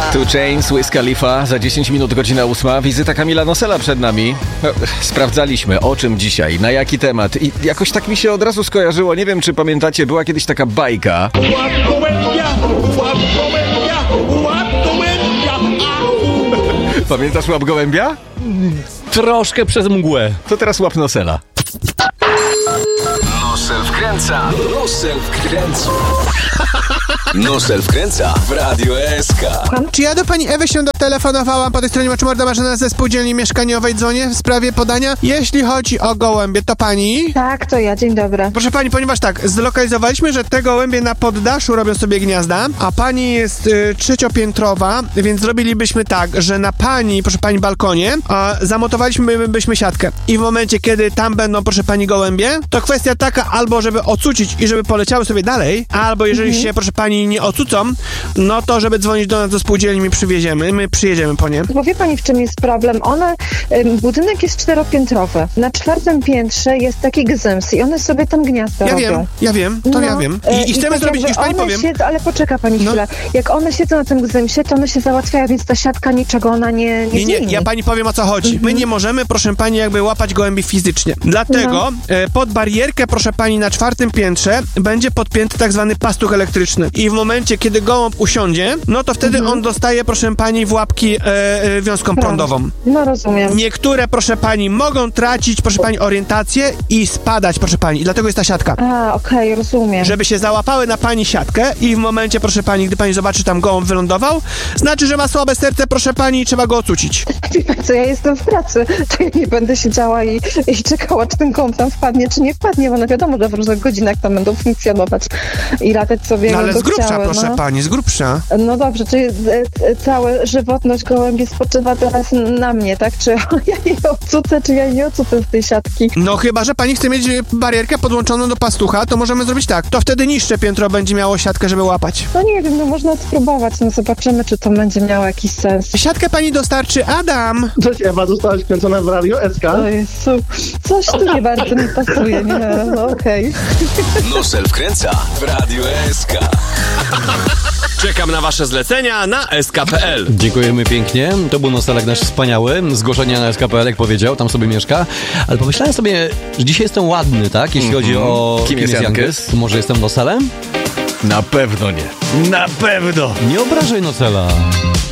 2 Chainz, Wiz Khalifa, za 10 minut godzina 8. Wizyta Kamila Nosela przed nami. Sprawdzaliśmy, o czym dzisiaj, na jaki temat. I jakoś tak mi się od razu skojarzyło, nie wiem czy pamiętacie, była kiedyś taka bajka. Pamiętasz Łap Gołębia? Troszkę przez mgłę. To teraz łap Nosela. Nosel wkręca. Nosel wkręca. Nosel wkręca w Radio SK. Czy ja do pani Ewy się dotelefonowałam po tej stronie Morda Marzena ze spółdzielni mieszkaniowej, dzwonię w sprawie podania. Jeśli chodzi o gołębie, to pani? Tak, to ja, dzień dobry. Proszę pani, ponieważ tak, zlokalizowaliśmy, że te gołębie na poddaszu robią sobie gniazda, a pani jest trzeciopiętrowa, więc zrobilibyśmy tak, że na pani, proszę pani, balkonie zamontowaliśmy siatkę. I w momencie, kiedy tam będą, proszę pani, gołębie, to kwestia taka, albo żeby ocucić i żeby poleciały sobie dalej, albo jeżeli się, proszę pani, nie ocucą, no to żeby dzwonić do nas do spółdzielni, my przyjedziemy po nie. Bo wie pani, w czym jest problem? Budynek jest czteropiętrowy. Na 4. piętrze jest taki gzyms i one sobie tam gniazda robią. Ja wiem. I chcemy tak zrobić, już pani powiem. Ale poczeka pani chwilę. Jak one siedzą na tym gzymsie, to one się załatwiają, więc ta siatka niczego ona nie zmieni. Ja pani powiem, o co chodzi. My nie możemy, proszę pani, jakby łapać gołębi fizycznie. Dlatego pod barierkę, proszę pani, na 4. piętrze będzie podpięty tak zwany pastuch elektryczny. I w momencie, kiedy gołąb usiądzie, no to wtedy on dostaje, proszę pani, w łapki wiązką prądową. No rozumiem. Niektóre, proszę pani, mogą tracić, proszę pani, orientację i spadać, proszę pani. I dlatego jest ta siatka. Okej, rozumiem. Żeby się załapały na pani siatkę i w momencie, proszę pani, gdy pani zobaczy, tam gołąb wylądował, znaczy, że ma słabe serce, proszę pani, i trzeba go ocucić. Wie pani co, ja jestem w pracy, to ja nie będę siedziała i czekała, czy ten gołąb tam wpadnie, czy nie wpadnie, bo no wiadomo, że w różnych godzinach tam będą funkcjonować i latać sobie. No ale z grubsza, proszę pani, z grubsza. No dobrze, czyli cała żywotność gołębie spoczywa teraz na mnie, tak? Czy ja jej ocucę, czy ja nie ocucę z tej siatki? No chyba, że pani chce mieć barierkę podłączoną do pastucha, to możemy zrobić tak. To wtedy niższe piętro będzie miało siatkę, żeby łapać. No nie wiem, no można spróbować, no zobaczymy, czy to będzie miało jakiś sens. Siatkę pani dostarczy Adam. Cześć Ewa, zostałaś wkręcona w Radio SK. O Jezu, coś tu nie bardzo mi pasuje, nie? No okej. Nosel wkręca w Radio SK. Czekam na wasze zlecenia na sk.pl. Dziękujemy pięknie. To był Noselek nasz wspaniały. Zgłoszenia na sk.pl, jak powiedział, tam sobie mieszka. Ale pomyślałem sobie, że dzisiaj jestem ładny, tak? Jeśli chodzi o Kim jest Jankes? To może jestem Noselem? Na pewno nie. Na pewno. Nie obrażaj Nosela.